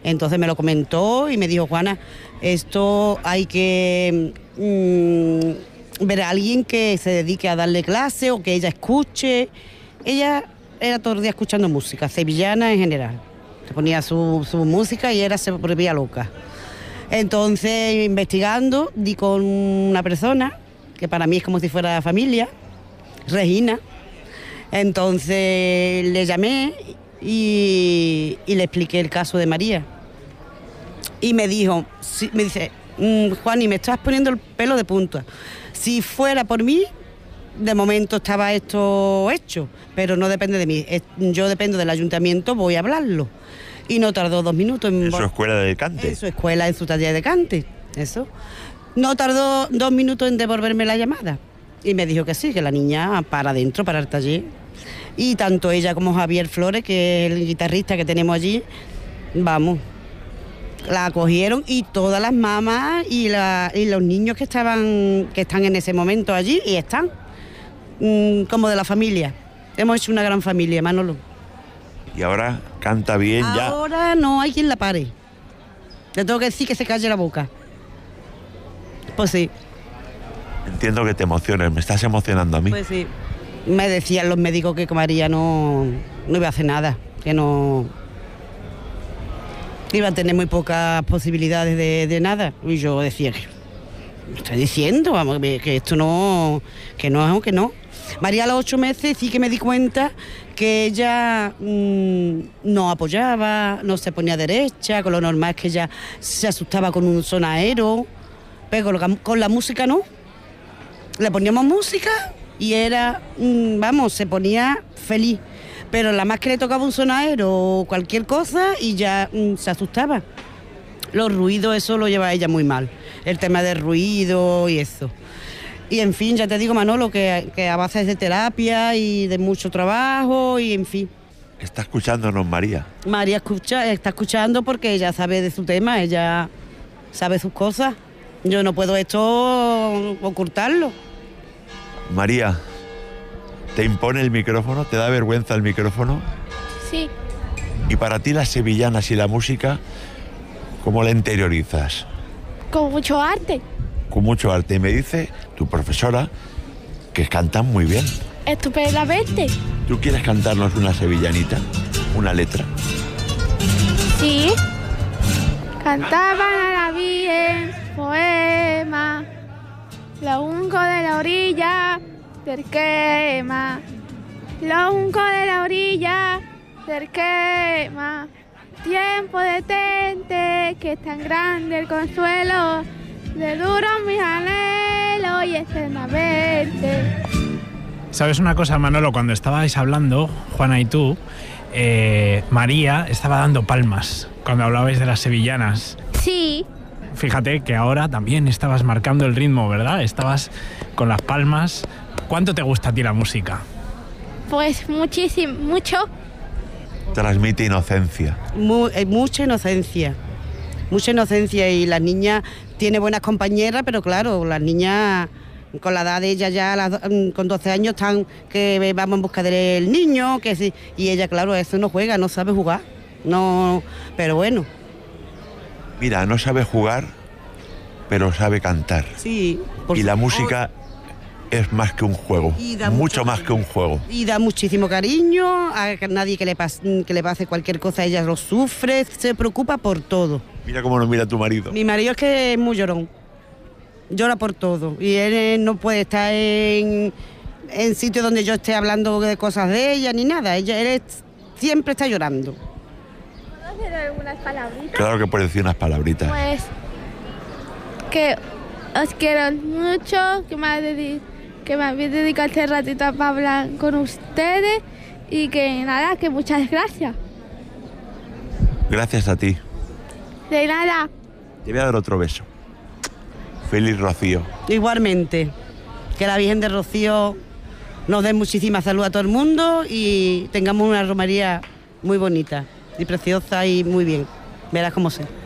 Entonces me lo comentó y me dijo, Juana, esto hay que ver a alguien que se dedique a darle clase o que ella escuche. Ella era todo el día escuchando música, sevillana en general. Se ponía su música y se volvía loca. Entonces, investigando, di con una persona que para mí es como si fuera familia, Regina. Entonces le llamé y le expliqué el caso de María. Y me dijo, me dice, Juani, me estás poniendo el pelo de punta. Si fuera por mí, de momento estaba esto hecho, pero no depende de mí. Yo dependo del ayuntamiento, voy a hablarlo. Y no tardó 2 minutos. ¿En su escuela de cante? En su escuela, en su taller de cante, eso. No tardó 2 minutos en devolverme la llamada. Y me dijo que sí, que la niña para adentro, para el taller. Y tanto ella como Javier Flores, que es el guitarrista que tenemos allí, vamos, la acogieron, y todas las mamás y los niños que están en ese momento allí, y están como de la familia. Hemos hecho una gran familia, Manolo. ¿Y ahora canta bien ya? Ahora no hay quien la pare. Le tengo que decir que se calle la boca. Pues sí. Entiendo que te emociones, me estás emocionando a mí. Pues sí. Me decían los médicos que con María no iba a hacer nada, que no iba a tener muy pocas posibilidades de nada. Y yo decía, me estoy diciendo, vamos, que esto no. María a los 8 meses sí que me di cuenta que ella no apoyaba, no se ponía derecha, con lo normal es que ella se asustaba con un sonajero, pero con la música no. Le poníamos música y era, se ponía feliz, pero la más que le tocaba un sonajero o cualquier cosa y ya se asustaba. Los ruidos, eso lo lleva ella muy mal, el tema del ruido y eso. Y en fin, ya te digo, Manolo, que a base de terapia y de mucho trabajo y en fin. Está escuchándonos María. María está escuchando porque ella sabe de su tema, ella sabe sus cosas. Yo no puedo esto ocultarlo. María, ¿te impone el micrófono? ¿Te da vergüenza el micrófono? Sí. ¿Y para ti las sevillanas y la música, cómo la interiorizas? Con mucho arte. Con mucho arte. Y me dice tu profesora que cantan muy bien. Estupendamente. ¿Tú quieres cantarnos una sevillanita? ¿Una letra? Sí. Cantaban a la Virgen poema, lo unco de la orilla del quema, lo unco de la orilla del quema. Tiempo detente, que es tan grande el consuelo, de duro mis anhelos y eternamente. ¿Sabes una cosa, Manolo? Cuando estabais hablando, Juana y tú, María estaba dando palmas cuando hablabais de las sevillanas. Sí. Fíjate que ahora también estabas marcando el ritmo, ¿verdad? Estabas con las palmas. ¿Cuánto te gusta a ti la música? Pues muchísimo, mucho. Transmite inocencia. Mucha inocencia. Mucha inocencia, y las niñas tiene buenas compañeras, pero claro, las niñas con la edad de ella ya, con 12 años, están que vamos en busca del niño, que sí, y ella, claro, eso no juega, no sabe jugar, no, pero bueno. Mira, no sabe jugar, pero sabe cantar. Sí. Y la música es más que un juego, mucho más que un juego. Y da muchísimo cariño, a nadie que le pase cualquier cosa, ella lo sufre, se preocupa por todo. Mira cómo nos mira tu marido. Mi marido es que es muy llorón, llora por todo, y él no puede estar en sitios donde yo esté hablando de cosas de ella ni nada, él siempre está llorando. ¿Puedo decir algunas palabritas? Claro que puede decir unas palabritas. Pues que os quiero mucho, que me habéis dedicado este ratito para hablar con ustedes y que nada, que muchas gracias. Gracias a ti. De nada. Te voy a dar otro beso. Feliz Rocío. Igualmente, que la Virgen de Rocío nos dé muchísima salud a todo el mundo y tengamos una romería muy bonita y preciosa y muy bien. Verás cómo sé.